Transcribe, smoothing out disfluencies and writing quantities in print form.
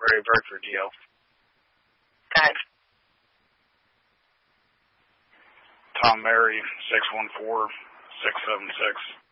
Prairie Bird for DL. Thanks. Tom Mary, 614-676.